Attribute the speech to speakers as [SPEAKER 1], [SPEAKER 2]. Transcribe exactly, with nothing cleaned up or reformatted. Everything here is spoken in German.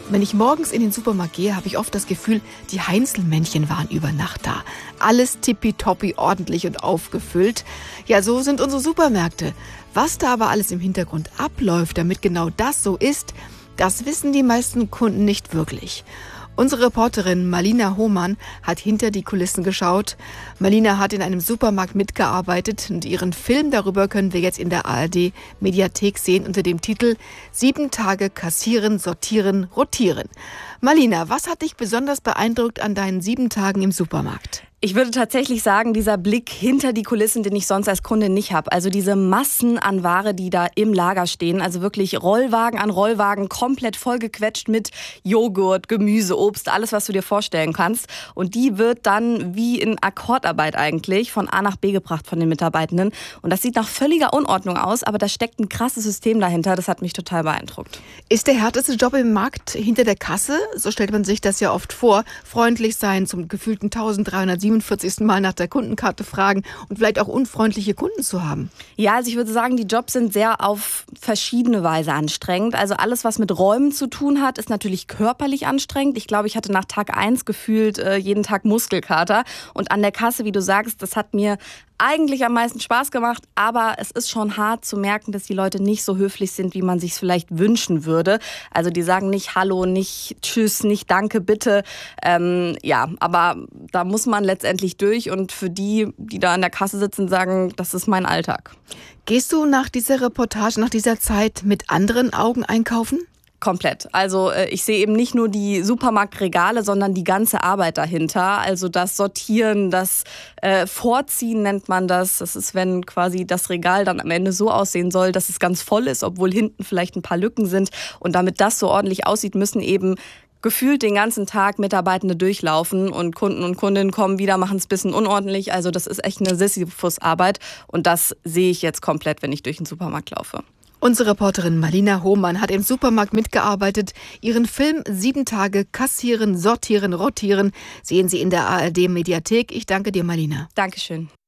[SPEAKER 1] Wenn ich morgens in den Supermarkt gehe, habe ich oft das Gefühl, die Heinzelmännchen waren über Nacht da. Alles tippitoppi ordentlich und aufgefüllt. Ja, so sind unsere Supermärkte. Was da aber alles im Hintergrund abläuft, damit genau das so ist, das wissen die meisten Kunden nicht wirklich. Unsere Reporterin Marlina Hohmann hat hinter die Kulissen geschaut. Marlina hat in einem Supermarkt mitgearbeitet und ihren Film darüber können wir jetzt in der A R D-Mediathek sehen unter dem Titel Sieben Tage kassieren, sortieren, rotieren. Marlina, was hat dich besonders beeindruckt an deinen sieben Tagen im Supermarkt?
[SPEAKER 2] Ich würde tatsächlich sagen, dieser Blick hinter die Kulissen, den ich sonst als Kunde nicht habe. Also diese Massen an Ware, die da im Lager stehen. Also wirklich Rollwagen an Rollwagen, komplett vollgequetscht mit Joghurt, Gemüse, Obst, alles, was du dir vorstellen kannst. Und die wird dann wie in Akkordarbeit eigentlich von A nach B gebracht von den Mitarbeitenden. Und das sieht nach völliger Unordnung aus, aber da steckt ein krasses System dahinter. Das hat mich total beeindruckt.
[SPEAKER 1] Ist der härteste Job im Markt hinter der Kasse? So stellt man sich das ja oft vor. Freundlich sein, zum gefühlten dreizehnhundertsiebenundvierzigsten Mal nach der Kundenkarte fragen und vielleicht auch unfreundliche Kunden zu haben.
[SPEAKER 2] Ja, also ich würde sagen, die Jobs sind sehr auf verschiedene Weise anstrengend. Also alles, was mit Räumen zu tun hat, ist natürlich körperlich anstrengend. Ich glaube, ich hatte nach Tag eins gefühlt äh, jeden Tag Muskelkater. Und an der Kasse, wie du sagst, das hat mir eigentlich am meisten Spaß gemacht, aber es ist schon hart zu merken, dass die Leute nicht so höflich sind, wie man sich es vielleicht wünschen würde. Also die sagen nicht Hallo, nicht Tschüss, nicht Danke, bitte. Ähm, ja, aber da muss man letztendlich durch und für die, die da an der Kasse sitzen, sagen, das ist mein Alltag.
[SPEAKER 1] Gehst du nach dieser Reportage, nach dieser Zeit mit anderen Augen einkaufen?
[SPEAKER 2] Komplett. Also ich sehe eben nicht nur die Supermarktregale, sondern die ganze Arbeit dahinter. Also das Sortieren, das äh, Vorziehen nennt man das. Das ist, wenn quasi das Regal dann am Ende so aussehen soll, dass es ganz voll ist, obwohl hinten vielleicht ein paar Lücken sind. Und damit das so ordentlich aussieht, müssen eben gefühlt den ganzen Tag Mitarbeitende durchlaufen und Kunden und Kundinnen kommen wieder, machen es ein bisschen unordentlich. Also das ist echt eine Sisyphus-Arbeit und das sehe ich jetzt komplett, wenn ich durch den Supermarkt laufe.
[SPEAKER 1] Unsere Reporterin Marlina Hohmann hat im Supermarkt mitgearbeitet. Ihren Film Sieben Tage kassieren, sortieren, rotieren sehen Sie in der A R D-Mediathek. Ich danke dir, Marlina.
[SPEAKER 2] Dankeschön.